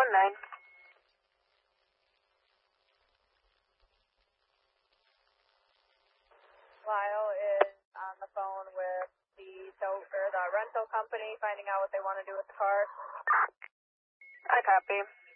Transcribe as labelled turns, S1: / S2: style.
S1: 919.
S2: Lyle is on the phone with the rental company, finding out what they want to do with the car.
S1: I copy.